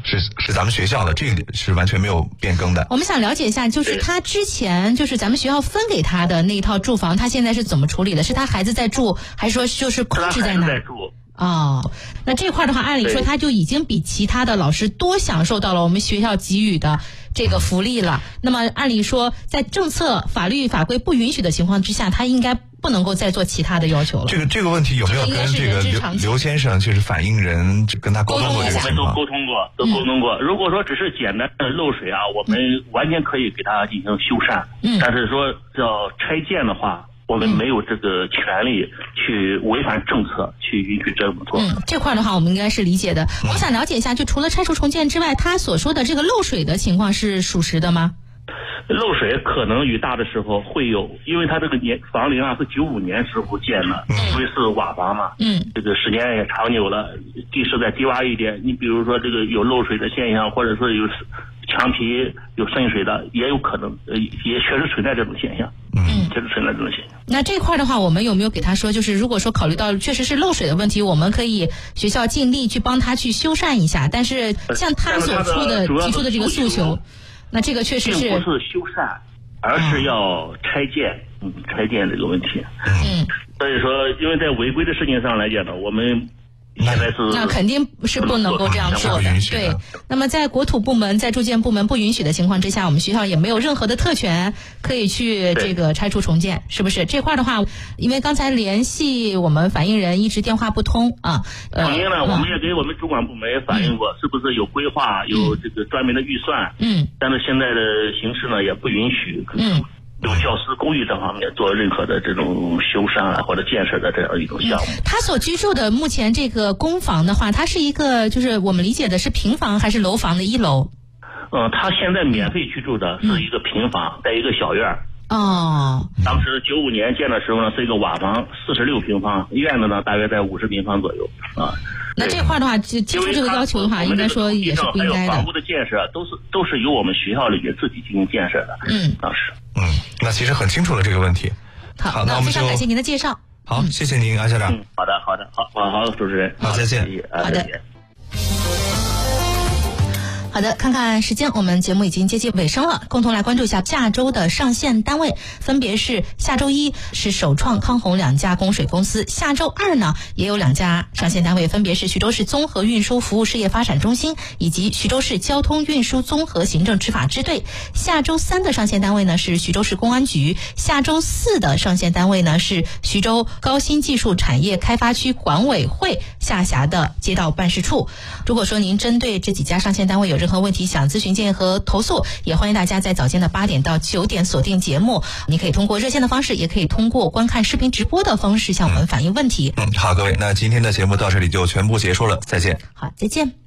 是咱们学校的，这个是完全没有变更的。 我们想了解一下，就是他之前就是咱们学校分给他的那一套住房，他现在是怎么处理的？是他孩子在住，还是说就是控制在哪？哦，那这块的话，按理说他就已经比其他的老师多享受到了我们学校给予的这个福利了。那么按理说，在政策、法律法规不允许的情况之下，他应该不能够再做其他的要求了。 这个问题有没有跟这个刘先生就是反映人跟他沟通过这个情况？ 我们都沟通过。如果说只是简单的漏水啊，我们完全可以给他进行修缮。但是说要拆建的话，我们没有这个权利去违反政策去允许这么做。 这块的话我们应该是理解的。我想了解一下，就除了拆除重建之外，他所说的这个漏水的情况是属实的吗？ 漏水可能雨大的时候会有，因为它这个房龄啊是95年时候建的，因为是瓦房嘛，这个时间也长久了，地势再低洼一点，你比如说这个有漏水的现象，或者说有墙皮有渗水的，也有可能，也确实存在这种现象，确实存在这种现象。 那这块的话，我们有没有给他说，就是如果说考虑到确实是漏水的问题，我们可以学校尽力去帮他去修缮一下，但是像他所提出的这个诉求，那这个确实是并不是修缮，而是要拆建，拆建这个问题。所以说，因为在违规的事情上来讲呢，我们现在是那肯定是不能够这样做的。对，那么在国土部门、在住建部门不允许的情况之下，我们学校也没有任何的特权可以去这个拆除重建，是不是？这块的话，因为刚才联系我们反映人一直电话不通啊。 反映呢，我们也给我们主管部门反映过，是不是有规划、有这个专门的预算？但是现在的形势呢，也不允许。有教师公寓这方面做任何的这种修缮啊或者建设的这样一种项目。 他所居住的目前这个公房的话，它是一个就是我们理解的是平房还是楼房的1楼？ 他现在免费居住的是一个平房，带一个小院。当时95年建的时候呢，是一个瓦房，46平方，院子呢大约在50平方左右啊。 那这块的话，提出这个要求的话，应该说也是不应该的。 房屋的建设都是由我们学校里面自己进行建设的。当时。 那其实很清楚了这个问题。 好，那我们非常感谢您的介绍。 好，谢谢您，安校长。 好的，主持人。 好，再见。 好的。好的，看看时间，我们节目已经接近尾声了，共同来关注一下下周的上线单位，分别是下周一是首创康弘2家供水公司，下周2呢也有2家上线单位，分别是徐州市综合运输服务事业发展中心以及徐州市交通运输综合行政执法支队。下周3的上线单位呢是徐州市公安局，下周4的上线单位呢是徐州高新技术产业开发区管委会下辖的街道办事处。如果说您针对这几家上线单位有任何问题想咨询建议和投诉，也欢迎大家在早间的8点到9点锁定节目，你可以通过热线的方式，也可以通过观看视频直播的方式向我们反映问题。 好，各位，那今天的节目到这里就全部结束了，再见。 好，再见。